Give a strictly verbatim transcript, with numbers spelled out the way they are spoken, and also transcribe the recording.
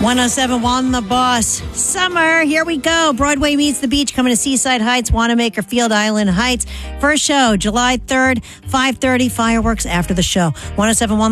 one oh seven one The Boss. Summer, here we go. Broadway meets the beach, coming to Seaside Heights, Wanamaker Field, Island Heights. First show, July third, five thirty, fireworks after the show. one oh seven one